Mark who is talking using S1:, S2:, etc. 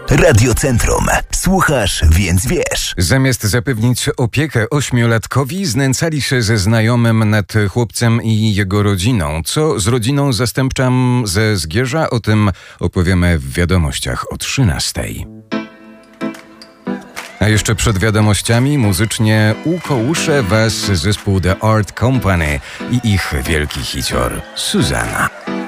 S1: Radiocentrum. Słuchasz, więc wiesz.
S2: Zamiast zapewnić opiekę 8-latkowi, znęcali się ze znajomym nad chłopcem i jego rodziną. Co z rodziną zastępczą ze Zgierza? O tym opowiemy w wiadomościach o 13:00. A jeszcze przed wiadomościami muzycznie ukołusze was zespół The Art Company i ich wielki hicior Susanna.